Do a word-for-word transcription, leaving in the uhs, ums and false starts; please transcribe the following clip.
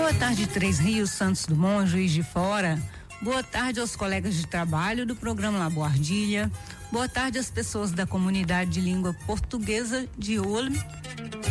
Boa tarde, Três Rios, Santos Dumont, Juiz de Fora. Boa tarde aos colegas de trabalho do programa Laboardilha. Boa tarde às pessoas da comunidade de língua portuguesa de Olme